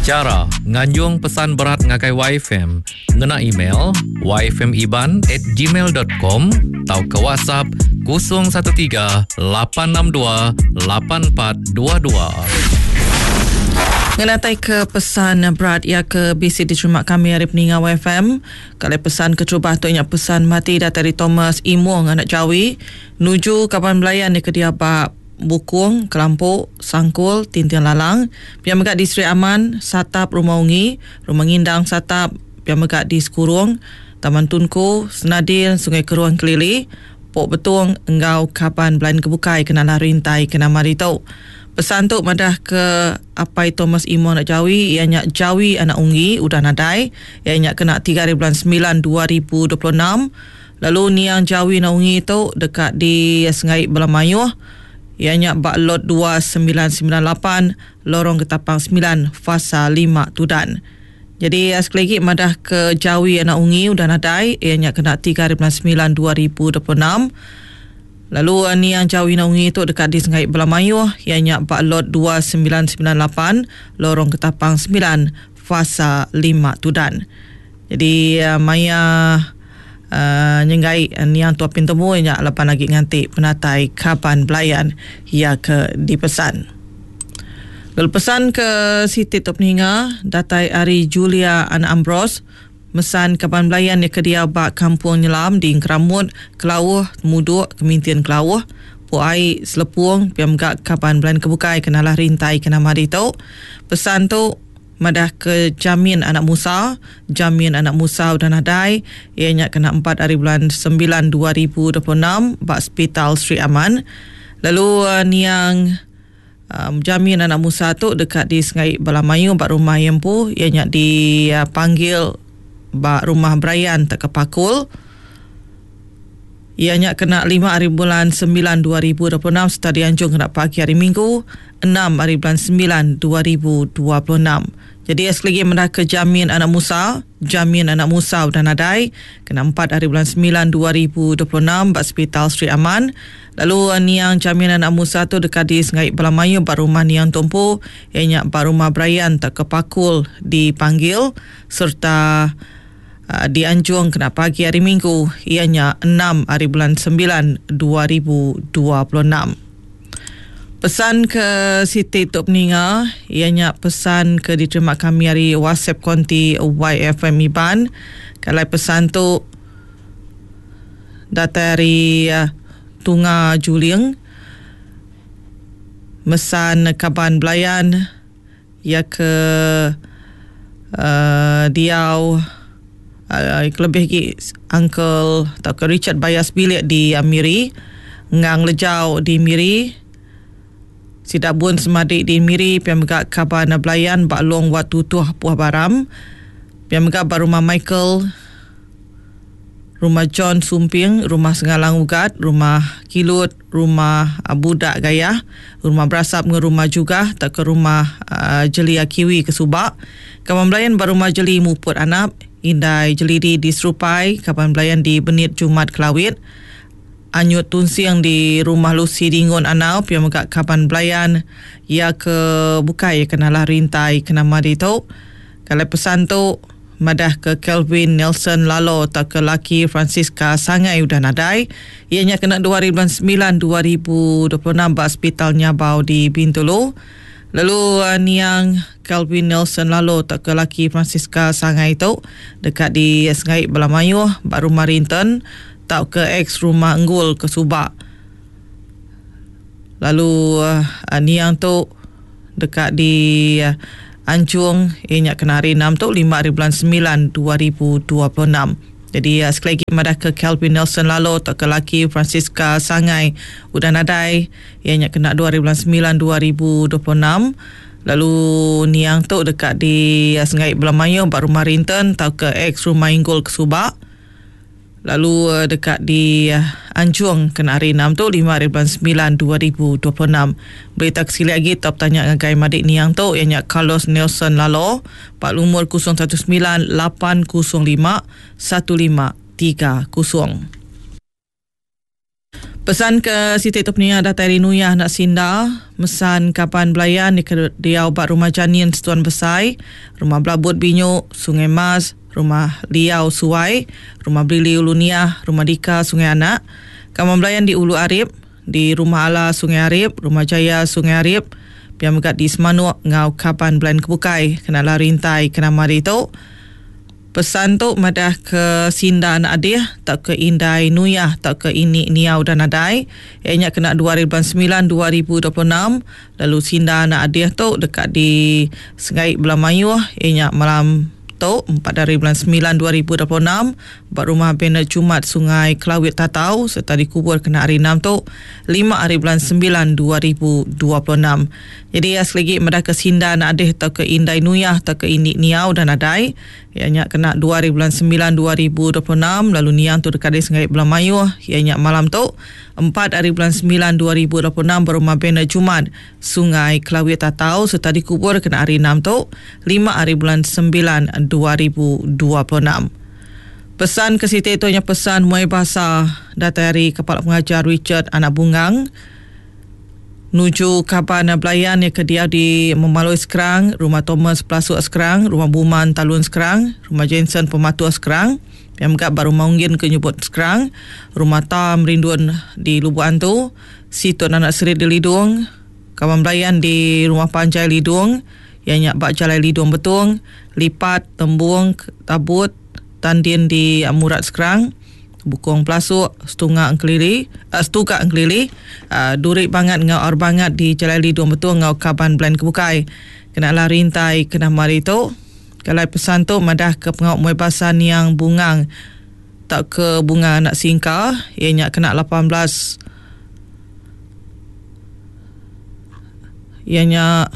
Cara nganjung pesan berat ngakai YFM, ngena email yfmiban@gmail.com atau ke WhatsApp 013-862-8422. Ngenatai ke pesan berat ia ke bisi diterima kami hari peninga YFM. Kalau pesan kecubah tu inyak pesan mati dari Thomas Imong anak Jawi nuju kapan belayan di Kediabak Bukung, Kelampuk, Sangkul, Tintian Lalang, Piang Megat di Sri Aman, Satap, Rumah Ungi, Rumah Ngindang, Satap, Piang Megat di Sekurung, Taman Tunku, Senadil, Sungai Keruang Kelili, Pok Betung, Enggau, Kapan, Belain Kebukai, Kenalah Rintai, Kena Marito. Pesan tu madah ke Apai Thomas Imo nak Jawi, ianya Jawi anak Ungi, udah nadai, ianya kena 3 bulan 9 2026. Lalu niang Jawi anak Ungi tu dekat di Sengai Belamayuh, ianya bak lot 2998 lorong Ketapang 9 fasa 5 Tudan. Jadi sekali lagi madah ke Jawi anak Ungi udah nadai, ianya kena 3 bulan 9 2026. Lalu niang Jawi anak Ungi tu dekat di Sengai Belamayuh, ianya bak lot 2998 lorong Ketapang 9 fasa 5 Tudan. Jadi Maya nyenggai niang tua pintemu nya lapan lagi nganti penatai kapan belayan ia ke dipesan. Lalu pesan ke Siti Top Ninga datai Ari Julia anak Ambros mesan kapan belayan di Kediabak Kampung Nyelam di Keramut, Kelawuh, Muduk, Kemintian Kelawuh, Puai, Selepung, Piamgak kapan belayan Kebukai, Kenalah Rintai, Kena Marito. Pesan tu madah ke Jamin anak Musa udah nadai, ianya kena 4 hari bulan 9 2026 bak Hospital Sri Aman. Lalu niang Jamin anak Musa tu dekat di Sengai Belamayuh bak rumah Yempu, ianya dipanggil bak rumah Brian tak kepakul. Ianya kena 5 hari bulan 9 2026 serta dianjung kena pagi hari Minggu 6 hari bulan 9 2026. Jadi sekali lagi mendah ke Jamin anak Musa udah nadai kena 4 hari bulan 9 2026 bak Hospital Sri Aman. Lalu niang Jamin anak Musa tu dekat di Sengai Belamayuh bak rumah niang Tumpu, ianya bak rumah Brian tak kepakul dipanggil serta dianjung kena pagi hari Minggu, ianya 6 hari bulan 9 2026. Pesan ke Siti Tok Peninga, ianya pesan ke diterima kami hari WhatsApp konti YFM Iban. Kalau pesan tu dari Tunga Juling mesan kaban belayan ia ke Diau, lebih lagi Uncle atau ke Richard Bayas Bilik di Miri, Ngang Lejau di Miri, Sidabun Semadik di Miri, Piamegak Kaban Belayan Baklong Wat Tutuh Puah Baram, Piamegak Rumah Michael, Rumah John Sumping, Rumah Sengalang Ugat, Rumah Kilut, Rumah Budak Gayah, Rumah Berasap dengan Rumah juga tak ke Rumah Jelia Kiwi ke Subak, Kaban Belayan Rumah Jeli Muput Anap, Indai Jelidi di Serupai, Kaban Belayan di Benit Jumat Kelawit, Anyut Tunsiang di Rumah Lucy Dingun Anau, Piamegak Kaban Belayan ia ke Bukai Kenalah Rintai Kena Marito. Kalau pesan tu madah ke Kelvin Nelson Lalo tak ke laki Francisca Sangai udah nadai, ianya kena 2 hari bulan 9 2026 bak Hospital Nyabau di Bintulu. Lalu niang Kelvin Nelson Lalo tak ke laki Francisca Sangai tu dekat di Sengai Belamayuh bak rumah Rinton tak ke ex rumah Enggul ke Subak. Lalu niang tu dekat di Anjung, ianya kena hari 6 tu 5 hari bulan 9 2026. Jadi sekali lagi madah ke Kelvin Nelson Lalo tak ke laki Francisca Sangai udah nadai, ianya kena 2 hari bulan 9 2026. Lalu niang tu dekat di Sengai Belamayuh bak rumah Rinton tak ke ex rumah Inggul ke Subak. Lalu dekat di Anjung kena hari 6 tu 5 hari bulan 9 2026. Berita sekali lagi top tanya ngagai madik niang tu ianya Carlos Nelson Lalo, pak lumur 019 805 1530. Pesan ke Siti Tupnia Datari Nuyah nak sinda, mesan kapan belayan di Kediau Bat Rumah Janin Setuan Besai, Rumah Belabut Binyuk, Sungai Mas, Rumah Liau Suai, Rumah Brili Uluniah, Rumah Dika Sungai Anak, kapan belayan di Ulu Arif, di Rumah Ala Sungai Arif, Rumah Jaya Sungai Arif, Pian Megat di Semanuk ngau kapan belayan Kebukai, kena larintai kena mari tu. Pesan tu madah ke Sinda anak adih, tak ke Indai Nuyah, tak ke Ini Niau dan Adai. Ianya kena 2009-2026. Lalu Sinda anak adih tu dekat di Sengai Belah Mayuh. Ianya malam tu 4/9/2026. Buat rumah banner Jumat Sungai Kelawit Tatau serta dikubur kena hari 6 tu 5/9/2026. Jadi sekali lagi madah ke Sinda anak adih, tak ke Indai Nuyah, tak ke Ini Niau dan Adai. Ianya kena 2/9/2026. Lalu niang tu dekat di Sengai Belah Mayuh. Ianya malam tu 4/9/2026 berumah banner Jumat Sungai Kelawit Tatau serta dikubur kena hari 6 tu 5/9/2026. Pesan ke Siti itu hanya pesan muai bahasa dari Kepala Pengajar Richard Anak Bungang nuju kaban belayan yang kedia di Memalui Sekerang, Rumah Thomas Pelasuk Sekerang, Rumah Buman Talun Sekerang, Rumah Jensen Pematua Sekerang, yang megap baru maunggin ke Nyebut Sekerang, Rumah Tam Rindun di Lubuk Antu, Situn Anak Serit di Lidung, kaban belayan di Rumah Panjai Lidung, yang nyak bak Jalai Lidung Betung, Lipat, Tembung, Tabut, Tandin di Amurat Sekerang, Bukong Pelasuk, Stuka Engkelili, Durik Bangat ngau Or Bangat di Jalai Lidung Betul ngau Kaban Belan Kebukai. Kena lah rintai kena mari tu. Kalau pesan tu madah ke pengawak muai basan yang bungang, tak ke bunga anak singka, ianya kena 18. Ianya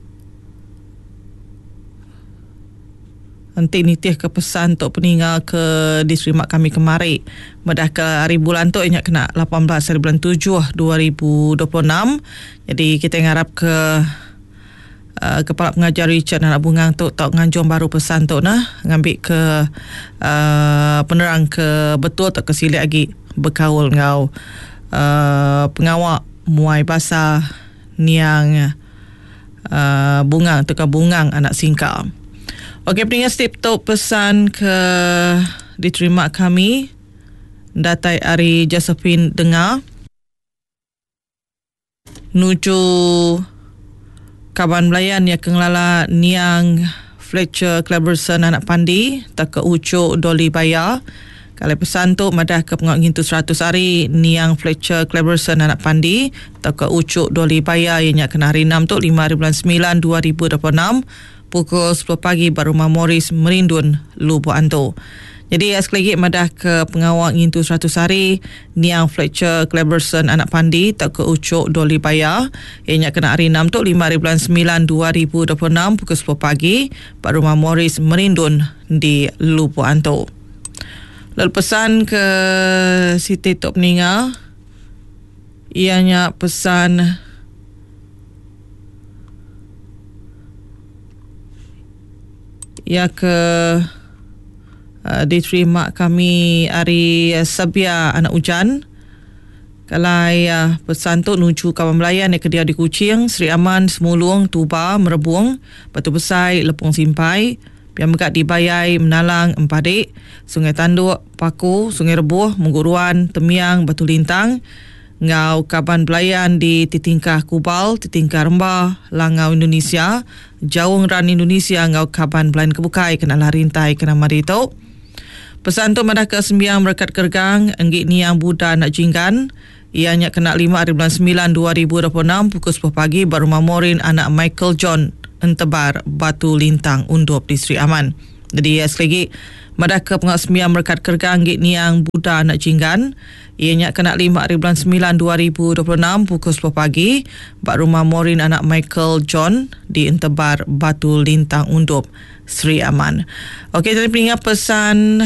nanti nitih ke pesan untuk peninggal ke distrik mak kami kemari. Madah ke hari bulan tu ingat kena 18 hari bulan 7 2026. Jadi kita ngarap ke Kepala Pengajar Richard Anak Bungang tu tak nganjung baru pesan tu nah ngambil ke penerang ke betul tak kesilik lagi berkaul ngau pengawak muai bahasa niang bungang tu ke bungang anak singka. Okey, pendengar Stip tu pesan ke diterima kami datai Ari Josephine dengar nuju kaban belayan yang kenglala niang Fletcher Cleberson anak pandi tak ke ucuk Dolly Bayar. Kalau pesan tu madah ke pengawak ngintu 100 hari niang Fletcher Cleberson anak pandi tak ke ucuk Dolly Bayar yang kena hari 6 tu 5/9/2026 pukul 10 pagi baru Rumah Morris Merindun Lubuk Antu. Jadi sekali lagi madah ke pengawak ngintu 100 hari niang Fletcher Cleberson anak pandi tak ke ucuk Dolly Bayar. Ianya kena hari 6 tu 5/9/2026 pukul 10 pagi baru Rumah Morris Merindun di Lubuk Antu. Lalu pesan ke Siti Tok Peninga, ianya pesan ya ke diterima kami hari Sabia anak hujan. Kalau pesan tu nuju kawan melayan yang kedia di Kuching, Seri Aman, Semulung, Tuba, Merebung, Batu Besai, Lepung Simpai, Pian Megat di Bayai, Menalang, Empadik, Sungai Tanduk, Paku, Sungai Rebuh, Mengguruan, Temiang, Batu Lintang, ngau kaban belayan di Titingkah Kubal, Titingkah Rembah, Langau Indonesia, Jawung Ran Indonesia, ngau kaban belayan Kebukai, kena lah rintai, kena mari tu. Pesan tu madah ke sembiang Merekat Kergang, Enggik Niang Buddha Nak Jinggan, ianya kena 5/9/2026 pukul 10 pagi baru Mamorin anak Michael John Entebar Batu Lintang Undup Distrik Aman. Jadi sekali lagi madah ke pengawak sembiang Merekat Kergang, Enggik Niang Buddha Nak Jinggan, ianya kena 5/9/2026 pukul 10 pagi baru Mamorin anak Michael John di Entebar Batu Lintang Undup Sri Aman. Okey, jadi peninggal pesan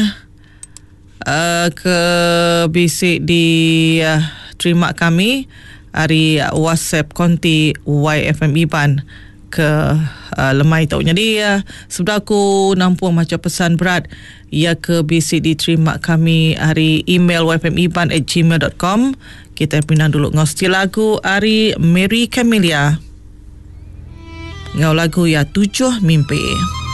ke bisik di terima kami hari WhatsApp konti YFM Iban ke lemai tau. Jadi sebelah aku nampuh macam pesan berat ia ke bisi diterima kami hari email yfmiban@gmail.com. Kita pindah dulu ngosti lagu hari Mary Camelia. Ngau lagu ya 7 Mimpi.